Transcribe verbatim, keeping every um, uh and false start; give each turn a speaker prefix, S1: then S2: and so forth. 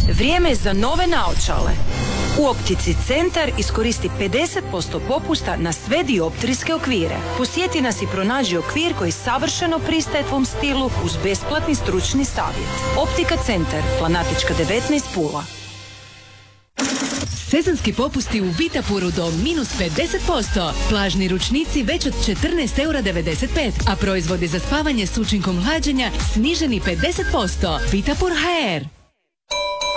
S1: Vrijeme je za nove naočale. U Optici Centar iskoristi pedeset posto popusta na sve dioptrijske okvire. Posjeti nas i pronađi okvir koji savršeno pristaje tvom stilu uz besplatni stručni savjet. Optika Centar, Flanatička devetnaest, Pula.
S2: Sezonski popusti u Vitapuru do minus pedeset posto. Plažni ručnici već od četrnaest eura devedeset pet, a proizvodi za spavanje s učinkom hlađenja sniženi pedeset posto. Vitapur ha er.